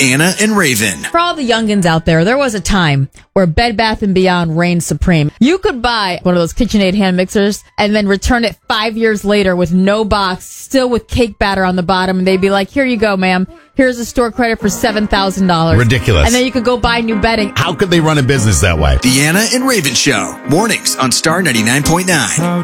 Anna and Raven. For all the youngins out there was a time where Bed Bath & Beyond reigned supreme. You could buy one of those KitchenAid hand mixers and then return it 5 years later with no box, still with cake batter on the bottom, and they'd be like, here you go, ma'am. Here's a store credit for $7,000. Ridiculous. And then you could go buy new bedding. How could they run a business that way? The Anna and Raven Show. Mornings on Star 99.9.